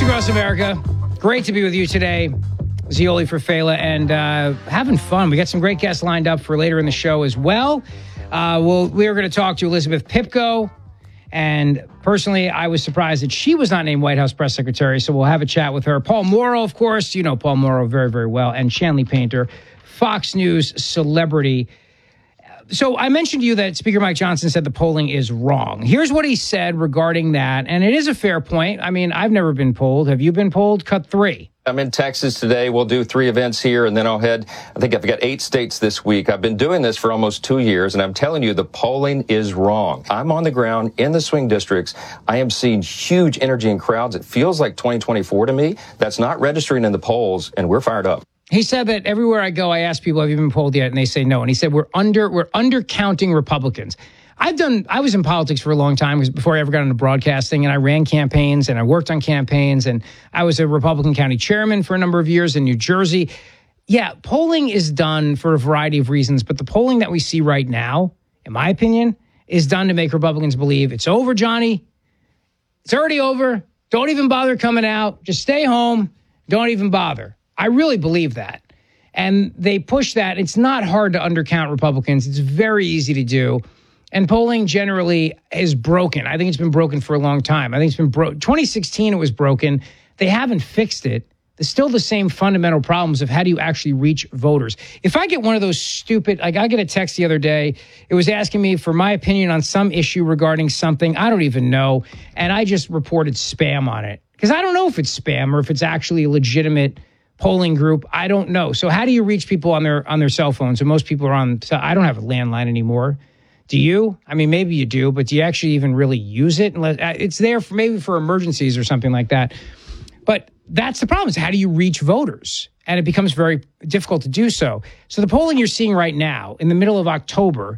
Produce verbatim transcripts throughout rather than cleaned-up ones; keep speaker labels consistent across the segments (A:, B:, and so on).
A: across America. Great to be with you today. Zeoli for Fela, and uh, having fun. We got some great guests lined up for later in the show as well. Uh, we'll we're going to talk to Elizabeth Pipko, and personally, I was surprised that she was not named White House press secretary, so we'll have a chat with her. Paul Mauro, of course, you know Paul Mauro very, very well, and Shanley Painter, Fox News celebrity. So I mentioned to you that Speaker Mike Johnson said the polling is wrong. Here's what he said regarding that, and it is a fair point. I mean, I've never been polled. Have you been polled? Cut three.
B: I'm in Texas today. We'll do three events here, and then I'll head, I think I've got eight states this week. I've been doing this for almost two years, and I'm telling you, the polling is wrong. I'm on the ground in the swing districts. I am seeing huge energy in crowds. It feels like twenty twenty-four to me. That's not registering in the polls, and we're fired up.
A: He said that everywhere I go, I ask people, have you been polled yet? And they say no. And he said, we're under, we're undercounting Republicans. I've done, I was in politics for a long time before I ever got into broadcasting, and I ran campaigns and I worked on campaigns, and I was a Republican county chairman for a number of years in New Jersey. Yeah, polling is done for a variety of reasons, but the polling that we see right now, in my opinion, is done to make Republicans believe it's over, Johnny. It's already over. Don't even bother coming out. Just stay home. Don't even bother. I really believe that. And they push that. It's not hard to undercount Republicans. It's very easy to do. And polling generally is broken. I think it's been broken for a long time. I think it's been broken. twenty sixteen, it was broken. They haven't fixed it. There's still the same fundamental problems of how do you actually reach voters. If I get one of those stupid, like I get a text the other day, it was asking me for my opinion on some issue regarding something I don't even know. And I just reported spam on it because I don't know if it's spam or if it's actually a legitimate polling group. I don't know. So how do you reach people on their on their cell phones? And most people are on, so I don't have a landline anymore. Do you? I mean, maybe you do, but do you actually even really use it? It's there for maybe for emergencies or something like that. But that's the problem is how do you reach voters? And it becomes very difficult to do so. So the polling you're seeing right now in the middle of October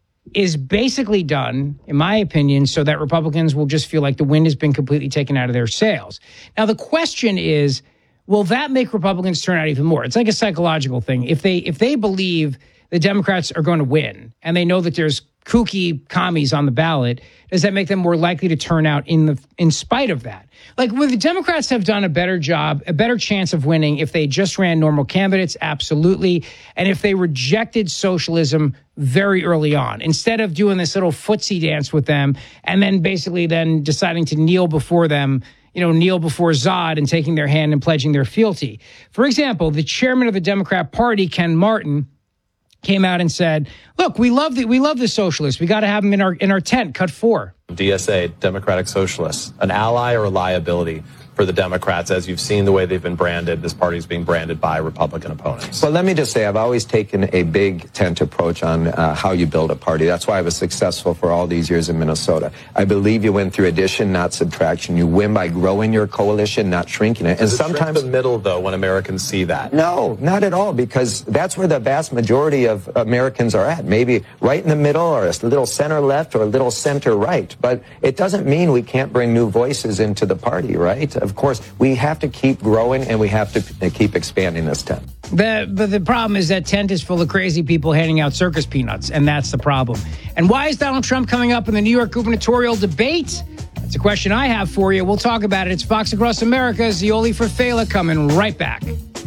A: is basically done, in my opinion, so that Republicans will just feel like the wind has been completely taken out of their sails. Now, the question is, will that make Republicans turn out even more? It's like a psychological thing. If they if they believe the Democrats are going to win and they know that there's kooky commies on the ballot, does that make them more likely to turn out in the in spite of that? Like, would the Democrats have done a better job, a better chance of winning if they just ran normal candidates? Absolutely. And if they rejected socialism very early on, instead of doing this little footsie dance with them and then basically then deciding to kneel before them, you know, kneel before Zod and taking their hand and pledging their fealty. For example, the chairman of the Democrat Party, Ken Martin, came out and said, look, we love the we love the socialists. We got to have them in our in our tent. Cut four.
C: D S A, Democratic Socialists, an ally or a liability for the Democrats, as you've seen the way they've been branded. This party's being branded by Republican opponents.
D: Well, let me just say, I've always taken a big tent approach on uh, how you build a party. That's why I was successful for all these years in Minnesota. I believe you win through addition, not subtraction. You win by growing your coalition, not shrinking it. And
C: Does it
D: sometimes
C: shrink the middle, though, when Americans see that.
D: No, not at all, because that's where the vast majority of Americans are at. Maybe right in the middle, or a little center left, or a little center right. But it doesn't mean we can't bring new voices into the party, right? Of course, we have to keep growing and we have to keep expanding this tent.
A: The, but the problem is that tent is full of crazy people handing out circus peanuts, and that's the problem. And why is Donald Trump coming up in the New York gubernatorial debate? That's a question I have for you. We'll talk about it. It's Fox Across America. Zeoli for Fela coming right back.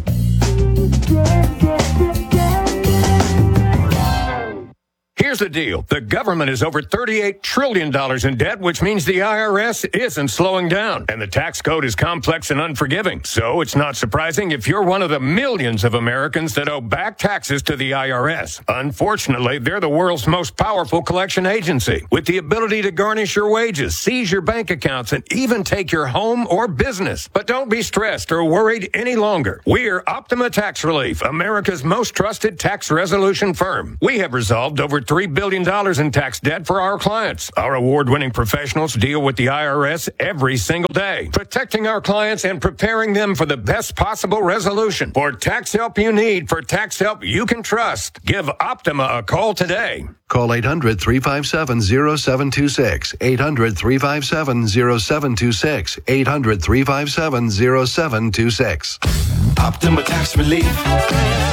E: Here's the deal. The government is over thirty-eight trillion dollars in debt, which means the I R S isn't slowing down. And the tax code is complex and unforgiving. So it's not surprising if you're one of the millions of Americans that owe back taxes to the I R S. Unfortunately, they're the world's most powerful collection agency, with the ability to garnish your wages, seize your bank accounts, and even take your home or business. But don't be stressed or worried any longer. We're Optima Tax Relief, America's most trusted tax resolution firm. We have resolved over three billion dollars in tax debt for our clients. Our award-winning professionals deal with the I R S every single day, protecting our clients and preparing them for the best possible resolution. For tax help you need, for tax help you can trust, give Optima a call today.
F: Call eight hundred, three five seven, zero seven two six, eight hundred, three five seven, zero seven two six, eight hundred, three five seven, zero seven two six.
G: Optima Tax Relief.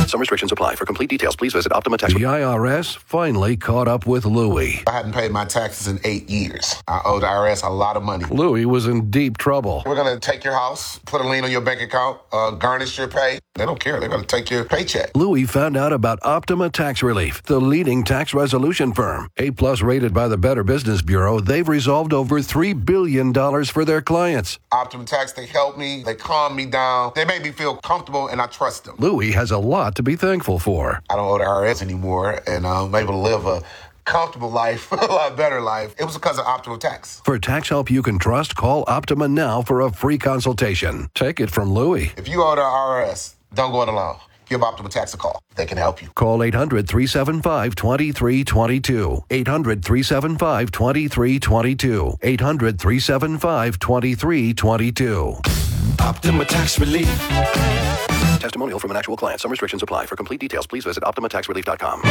F: Some restrictions apply. For complete details, please visit Optima Tax. The I R S finally caught up with Louis.
G: I hadn't paid my taxes in eight years. I owed the I R S a lot of money.
F: Louis was in deep trouble.
G: We're going to take your house, put a lien on your bank account, uh, garnish your pay. They don't care. They're going to take your paycheck.
F: Louis found out about Optima Tax Relief, the leading tax resolution firm. A-plus rated by the Better Business Bureau, they've resolved over three billion dollars for their clients.
G: Optima Tax, they help me. They calm me down. They make me feel comfortable, and I trust them.
F: Louis has a lot to be thankful for.
G: I don't owe the I R S anymore, and I'm able to live a comfortable life, a lot better life. It was because of Optima Tax.
F: For tax help you can trust, call Optima now for a free consultation. Take it from Louis.
G: If you owe the I R S, don't go it alone. Give Optima Tax a call. They can help you.
F: Call eight hundred, three seven five, two three two two. eight hundred, three seven five, two three two two. eight hundred, three seven five, two three two two.
H: Optima Tax Relief.
F: Testimonial from an actual client. Some restrictions apply. For complete details, please visit optima tax relief dot com.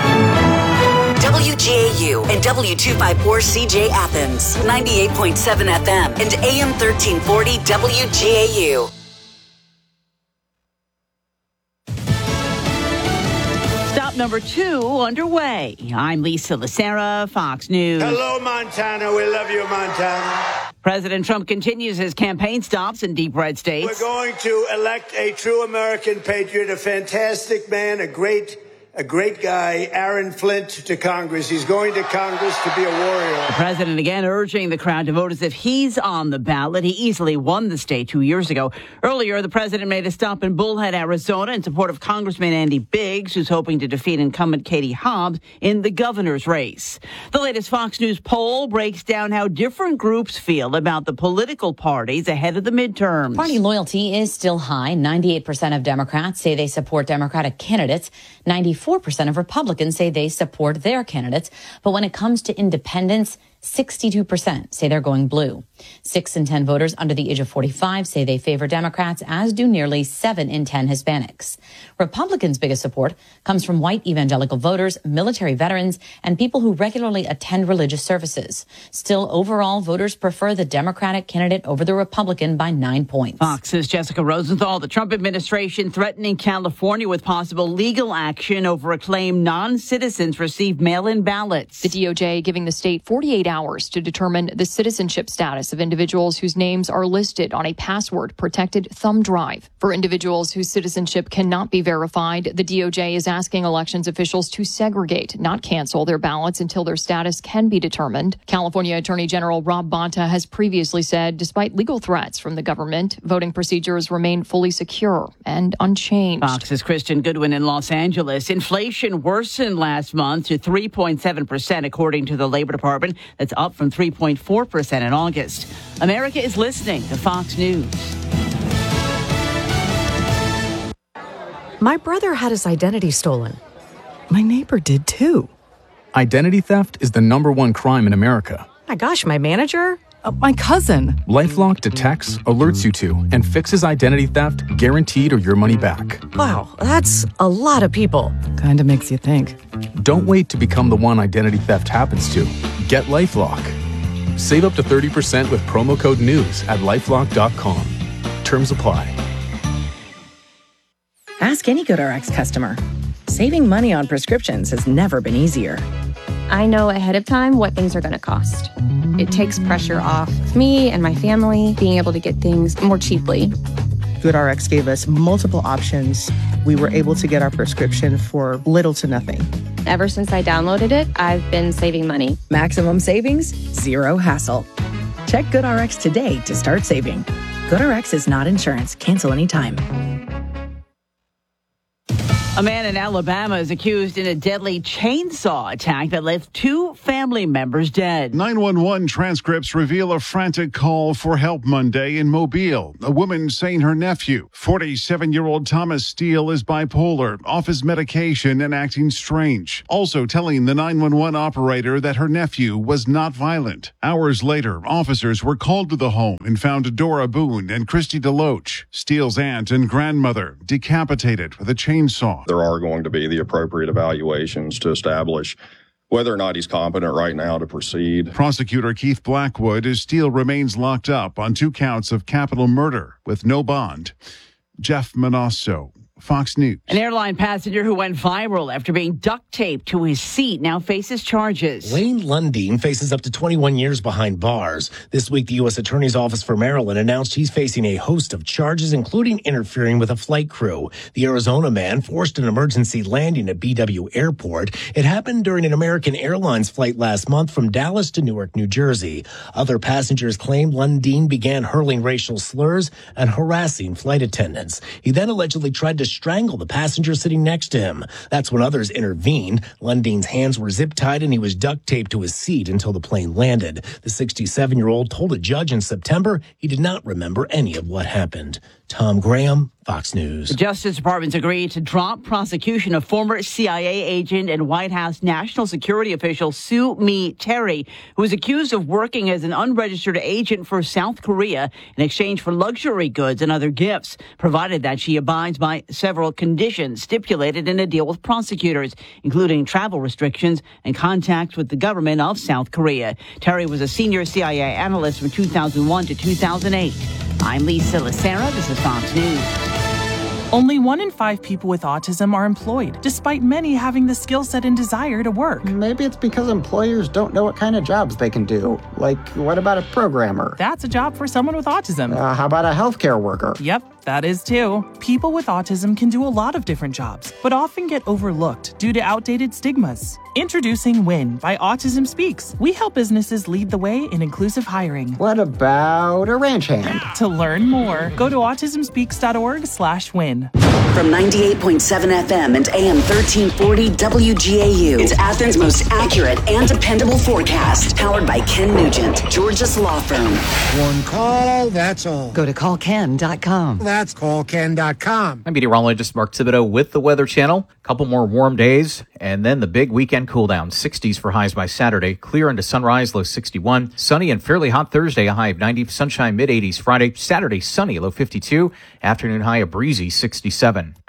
I: W G A U and W two fifty-four C J Athens, ninety-eight point seven F M and A M thirteen forty W G A U.
J: Stop number two underway. I'm Lisa Lacera, Fox News.
K: Hello, Montana. We love you, Montana.
J: President Trump continues his campaign stops in deep red states.
K: We're going to elect a true American patriot, a fantastic man, a great A great guy, Aaron Flint, to Congress. He's going to Congress to be a warrior.
J: The president again urging the crowd to vote as if he's on the ballot. He easily won the state two years ago. Earlier, the president made a stop in Bullhead, Arizona, in support of Congressman Andy Biggs, who's hoping to defeat incumbent Katie Hobbs in the governor's race. The latest Fox News poll breaks down how different groups feel about the political parties ahead of the midterms.
L: Party loyalty is still high. ninety-eight percent of Democrats say they support Democratic candidates. ninety-four percent of Republicans say they support their candidates. But when it comes to independents, sixty-two percent say they're going blue. Six in ten voters under the age of forty-five say they favor Democrats, as do nearly seven in ten Hispanics. Republicans' biggest support comes from white evangelical voters, military veterans, and people who regularly attend religious services. Still, overall, voters prefer the Democratic candidate over the Republican by nine points.
J: Fox's Jessica Rosenthal. The Trump administration threatening California with possible legal action over a claim non-citizens receive mail-in ballots.
M: The D O J giving the state forty-eight hours to determine the citizenship status of individuals whose names are listed on a password-protected thumb drive. For individuals whose citizenship cannot be verified, the D O J is asking elections officials to segregate, not cancel their ballots until their status can be determined. California Attorney General Rob Bonta has previously said, despite legal threats from the government, voting procedures remain fully secure and unchanged.
J: Fox's Christian Goodwin in Los Angeles. Inflation worsened last month to three point seven percent, according to the Labor Department. That's up from three point four percent in August. America is listening to Fox News.
N: My brother had his identity stolen. My neighbor did too.
O: Identity theft is the number one crime in America.
N: My gosh, my manager? Uh, my cousin.
O: LifeLock detects, alerts you to, and fixes identity theft, guaranteed or your money back.
N: Wow, that's a lot of people. Kinda makes you think.
O: Don't wait to become the one identity theft happens to. Get LifeLock. Save up to thirty percent with promo code NEWS at lifelock dot com. Terms apply.
P: Ask any GoodRx customer. Saving money on prescriptions has never been easier.
Q: I know ahead of time what things are going to cost. It takes pressure off me and my family being able to get things more cheaply.
R: GoodRx gave us multiple options. We were able to get our prescription for little to nothing.
Q: Ever since I downloaded it, I've been saving money.
P: Maximum savings, zero hassle. Check GoodRx today to start saving. GoodRx is not insurance. Cancel anytime.
J: A man in Alabama is accused in a deadly chainsaw attack that left two family members dead.
S: nine one one transcripts reveal a frantic call for help Monday in Mobile. A woman saying her nephew, forty-seven-year-old Thomas Steele, is bipolar, off his medication and acting strange. Also telling the nine one one operator that her nephew was not violent. Hours later, officers were called to the home and found Dora Boone and Christy DeLoach, Steele's aunt and grandmother, decapitated with a chainsaw.
T: There are going to be the appropriate evaluations to establish whether or not he's competent right now to proceed.
S: Prosecutor Keith Blackwood, as Steele remains locked up on two counts of capital murder with no bond. Jeff Manasso, Fox News.
J: An airline passenger who went viral after being duct taped to his seat now faces charges.
U: Lane Lundeen faces up to twenty-one years behind bars. This week, the U S Attorney's Office for Maryland announced he's facing a host of charges, including interfering with a flight crew. The Arizona man forced an emergency landing at B W Airport. It happened during an American Airlines flight last month from Dallas to Newark, New Jersey. Other passengers claimed Lundeen began hurling racial slurs and harassing flight attendants. He then allegedly tried to strangle the passenger sitting next to him. That's when others intervened. Lundeen's hands were zip-tied and he was duct taped to his seat until the plane landed. The sixty-seven-year-old told a judge in September he did not remember any of what happened. Tom Graham, Fox News.
J: The Justice Department's agreed to drop prosecution of former C I A agent and White House national security official Sue Mi Terry, who is accused of working as an unregistered agent for South Korea in exchange for luxury goods and other gifts, provided that she abides by several conditions stipulated in a deal with prosecutors, including travel restrictions and contacts with the government of South Korea. Terry was a senior C I A analyst from two thousand one to two thousand eight. I'm Lisa Lacera. This is Fox News.
V: Only one in five people with autism are employed, despite many having the skill set and desire to work.
W: Maybe it's because employers don't know what kind of jobs they can do. Like, what about a programmer?
V: That's a job for someone with autism.
W: Uh, how about a healthcare worker?
V: Yep, that is too. People with autism can do a lot of different jobs, but often get overlooked due to outdated stigmas. Introducing WIN by Autism Speaks. We help businesses lead the way in inclusive hiring.
W: What about a ranch hand?
V: To learn more, go to autism speaks dot org slash win.
I: From ninety-eight point seven F M and A M thirteen forty W G A U, it's Athens' most accurate and dependable forecast. Powered by Ken Nugent, Georgia's law firm.
X: One call, that's all.
Y: Go to call ken dot com.
X: That's call ken dot com.
Z: I'm meteorologist Mark Thibodeau with the Weather Channel. A couple more warm days, and then the big weekend cool down. sixties for highs by Saturday. Clear into sunrise, low sixty-one. Sunny and fairly hot Thursday, a high of ninety. Sunshine, mid-eighties Friday. Saturday, sunny, low fifty-two. Afternoon high, a breezy sixty-seven.